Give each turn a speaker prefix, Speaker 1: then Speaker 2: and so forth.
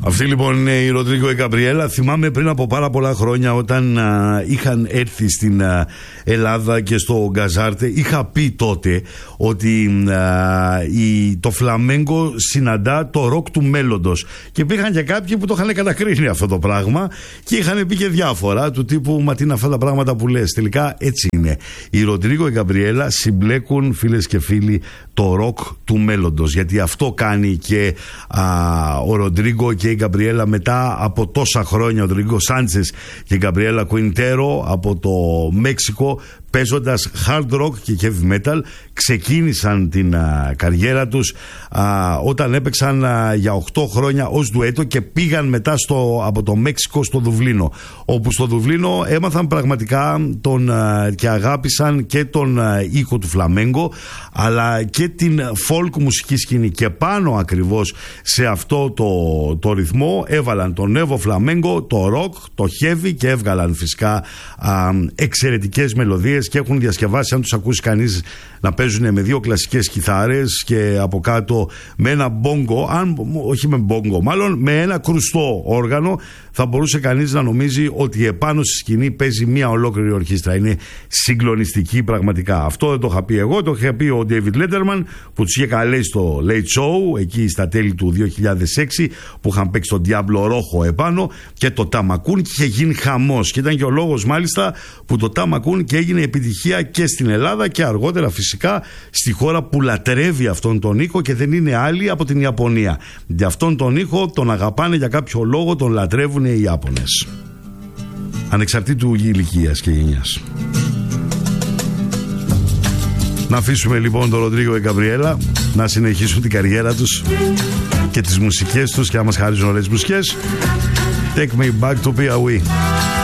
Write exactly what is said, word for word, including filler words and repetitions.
Speaker 1: Αυτή λοιπόν είναι η Ροντρίγκο η Γκαμπριέλα. Θυμάμαι πριν από πάρα πολλά χρόνια όταν α, είχαν έρθει στην α, Ελλάδα και στο Γκαζάρτε, είχα πει τότε ότι α, η, το φλαμέγκο συναντά το ροκ του μέλλοντος. Και υπήρχαν και κάποιοι που το είχαν κατακρίνει αυτό το πράγμα και είχαν πει και διάφορα του τύπου «Μα τι είναι αυτά τα πράγματα που λες». Τελικά έτσι είναι. Η Ροντρίγκο η Γκαμπριέλα συμπλέκουν, φίλες και φίλοι, το ροκ του μέλλοντος. Γιατί αυτό κάνει και α, ο Ροντρίγκο και η Γκαμπριέλα μετά από τόσα χρόνια. Ο Ροντρίγκο Σάντσες και η Γκαμπριέλα Κουιντέρο από το Μέξικο, παίζοντας hard rock και heavy metal, ξεκίνησαν την α, καριέρα τους α, όταν έπαιξαν α, για οκτώ χρόνια ως ντουέτο και πήγαν μετά στο, από το Μέξικο στο Δουβλίνο, όπου στο Δουβλίνο έμαθαν πραγματικά τον, α, και αγάπησαν και τον α, ήχο του φλαμέγκο αλλά και την folk μουσική σκηνή, και πάνω ακριβώς σε αυτό το, το ρυθμό έβαλαν το νέο φλαμέγκο, το rock, το heavy, και έβγαλαν φυσικά α, εξαιρετικές μελωδίες και έχουν διασκευάσει, αν τους ακούσει κανείς, να παίζουν με δύο κλασικές κιθάρες και από κάτω με ένα μπόγκο, αν, όχι με μπόγκο μάλλον, με ένα κρουστό όργανο. Θα μπορούσε κανείς να νομίζει ότι επάνω στη σκηνή παίζει μια ολόκληρη ορχήστρα. Είναι συγκλονιστική πραγματικά. Αυτό δεν το είχα πει εγώ, το είχε πει ο David Letterman που τους είχε καλέσει στο Late Show εκεί στα τέλη του δύο χιλιάδες έξι, που είχαν παίξει τον Diablo Rojo επάνω και το Ταμακούν και είχε γίνει χαμός. Και ήταν και ο λόγος μάλιστα που το Ταμακούν και έγινε επιτυχία και στην Ελλάδα και αργότερα φυσικά στη χώρα που λατρεύει αυτόν τον ήχο και δεν είναι άλλη από την Ιαπωνία. Για αυτόν τον ήχο τον αγαπάνε, για κάποιο λόγο τον λατρεύουν οι Ιάπωνες, ανεξαρτήτου ηλικίας και γενιάς. Να αφήσουμε λοιπόν τον Ροντρίγκο και Γκαμπριέλα να συνεχίσουν την καριέρα τους και τις μουσικές τους και να μας χαρίζουν ωραίες μουσικές. Take me back to Piauí.